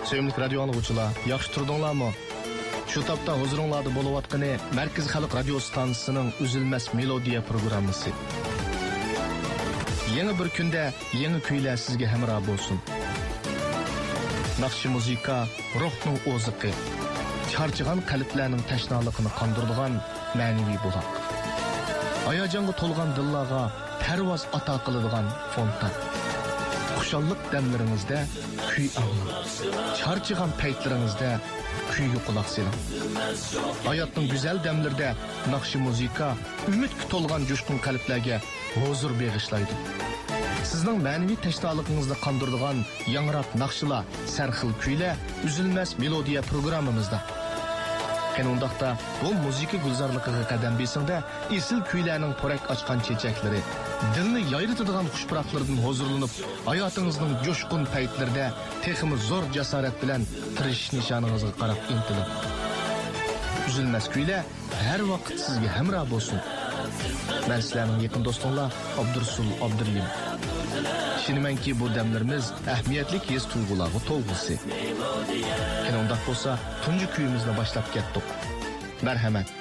Sevimli radio anlıqçılar, yaxşı turdunlarmı? Şu tapda huzuringlarda bo'layotgani Markaz Xalq radio stansiyasining Uzilmas melodiya programmasi. Yangi bir kunda yangi kuylar sizga hamroh bo'lsin. Naqshi muzika ruhning o'ziqi, charchagan qalblarning tashnaligini qondiradigan ma'naviy buloq. Hayajonga to'lgan dillarga parvoz ato qiladigan fontan. Xushallik damlaringizda kuy anglang. Charchagan paytlaringizda kuyga quloq soling. Hayotning go'zal damlarida naqshi muzika umidga to'lgan jo'shqin qalblarga huzur bag'ishlaydi. Sizning ma'naviy tashnoligingizni qondiradigan yangrab naqshlar, sarxil kuylar Uzilmas melodiya programmamizda. Qanundaqda bu muzika gulzorligiga qadam besingda esil kuylarning porak ochgan chechaklari, dilni yayritadigan xushpuraklardan huzurlanib, hayotingizning jo'shqin paytlarida texmi zo'r jasorat bilan tirish nishoningizga qarab intiling. Uzilmas kuylar har vaqt sizga hamroh bo'lsin. Men sizlarning yaqin do'stinglar Abdursul Abdurlim. Ishonamanki bu damlarimiz ahamiyatli his tuyg'ularga to'lg'isi. Qanundaq bo'lsa, tunji kuyimizni boshlab ketdik. Marhamat.